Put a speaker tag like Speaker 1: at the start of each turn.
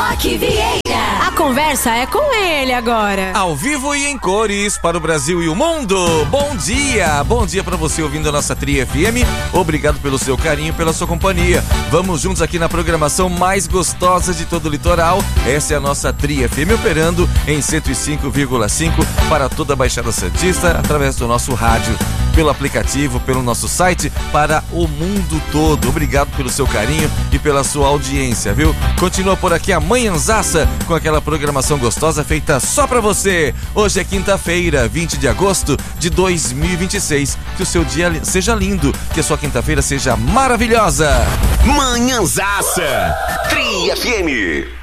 Speaker 1: Roque Vieira.
Speaker 2: A conversa é com ele agora.
Speaker 3: Ao vivo e em cores para o Brasil e o mundo. Bom dia para você ouvindo a nossa Tri FM. Obrigado pelo seu carinho, pela sua companhia. Vamos juntos aqui na programação mais gostosa de todo o litoral. Essa é a nossa Tri FM operando em 105,5 para toda a Baixada Santista através do nosso rádio, pelo aplicativo, pelo nosso site, para o mundo todo. Obrigado pelo seu carinho e pela sua audiência, viu? Continua por aqui a manhãzaça com aquela programação gostosa feita só pra você. Hoje é quinta-feira, 20 de agosto de 2026. Que o seu dia seja lindo, que a sua quinta-feira seja maravilhosa.
Speaker 4: Manhãzaça Tri FM.